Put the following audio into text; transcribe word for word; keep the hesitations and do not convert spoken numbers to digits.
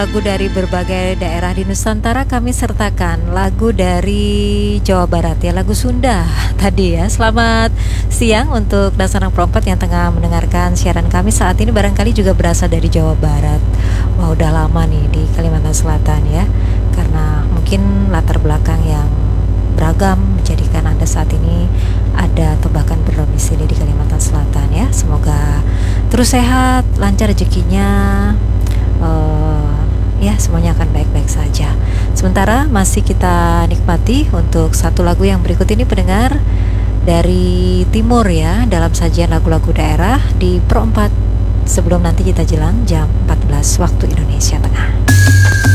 Lagu dari berbagai daerah di Nusantara kami sertakan lagu dari Jawa Barat ya, lagu Sunda tadi ya. Selamat siang untuk Dasarang Perempat yang tengah mendengarkan siaran kami saat ini, barangkali juga berasal dari Jawa Barat. Wah, udah lama nih di Kalimantan Selatan ya, karena mungkin latar belakang yang beragam menjadikan Anda saat ini ada atau bahkan berdomisili di Kalimantan Selatan ya. Semoga terus sehat, lancar rezekinya, uh, ya semuanya akan baik-baik saja. Sementara masih kita nikmati untuk satu lagu yang berikut ini pendengar, dari timur ya, dalam sajian lagu-lagu daerah di Pro empat sebelum nanti kita jelang jam empat belas waktu Indonesia Tengah.